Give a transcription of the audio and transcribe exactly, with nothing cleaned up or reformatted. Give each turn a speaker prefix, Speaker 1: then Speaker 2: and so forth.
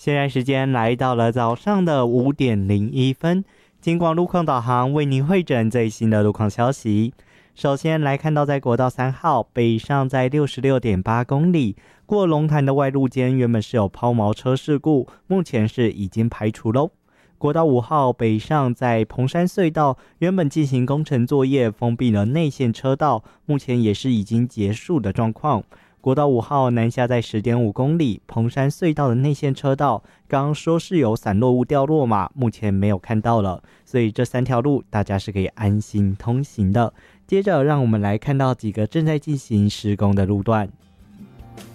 Speaker 1: 现在时间来到了早上的五点零一分，金广路况导航为您汇整最新的路况消息。首先来看到，在国道三号北上在 六十六点八公里，过龙潭的外路间原本是有抛锚车事故，目前是已经排除喽。国道五号北上在蓬山隧道，原本进行工程作业，封闭了内线车道，目前也是已经结束的状况。国道五号南下在 十点五公里，蓬山隧道的内线车道，刚刚说是有散落物掉落嘛，目前没有看到了，所以这三条路大家是可以安心通行的。接着让我们来看到几个正在进行施工的路段。